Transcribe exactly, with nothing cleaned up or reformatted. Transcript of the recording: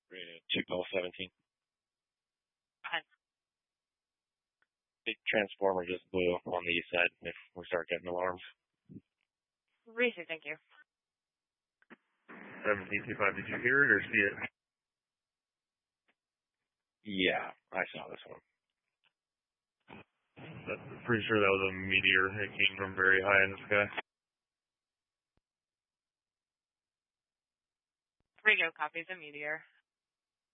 Radio two Call seventeen. Fine. Big transformer just blew on the east side if we start getting alarms. Receive, thank you. seventeen two five, did you hear it or see it? Yeah, I saw this one. I'm pretty sure that was a meteor. It came from very high in the sky. Radio copies a meteor.